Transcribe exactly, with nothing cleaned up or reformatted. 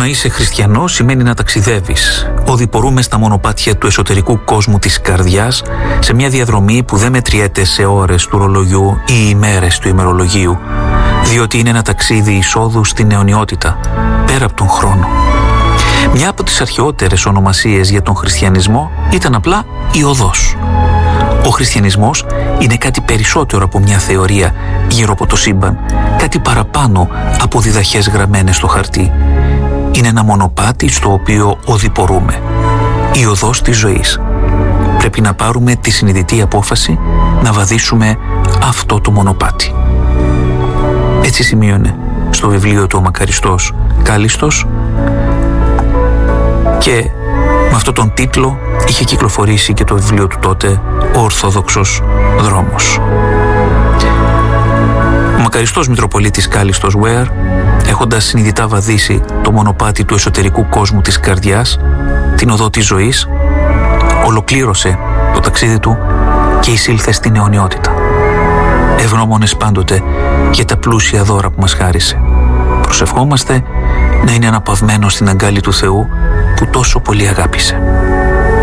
να είσαι χριστιανός σημαίνει να ταξιδεύεις. Οδηπορούμε στα μονοπάτια του εσωτερικού κόσμου της καρδιάς σε μια διαδρομή που δεν μετριέται σε ώρες του ρολογιού ή ημέρες του ημερολογίου, διότι είναι ένα ταξίδι εισόδου στην αιωνιότητα, πέρα από τον χρόνο. Μια από τις αρχαιότερες ονομασίες για τον χριστιανισμό ήταν απλά η οδός. Ο χριστιανισμός είναι κάτι περισσότερο από μια θεωρία γύρω από το σύμπαν, κάτι παραπάνω από διδαχές γραμμένες στο χαρτί. Είναι ένα μονοπάτι στο οποίο οδηπορούμε. Η οδός της ζωής. Πρέπει να πάρουμε τη συνειδητή απόφαση να βαδίσουμε αυτό το μονοπάτι. Έτσι σημείωνε στο βιβλίο του ο μακαριστός Κάλλιστος, και με αυτόν τον τίτλο είχε κυκλοφορήσει και το βιβλίο του τότε «Ο Ορθόδοξος Δρόμος». Ο μακαριστός Μητροπολίτης Κάλλιστος Βέαρ, έχοντας συνειδητά βαδίσει το μονοπάτι του εσωτερικού κόσμου της καρδιάς, την οδό της ζωής, ολοκλήρωσε το ταξίδι του και εισήλθε στην αιωνιότητα. Ευγνώμονες πάντοτε για τα πλούσια δώρα που μας χάρισε. Προσευχόμαστε να είναι αναπαυμένο στην αγκάλη του Θεού που τόσο πολύ αγάπησε.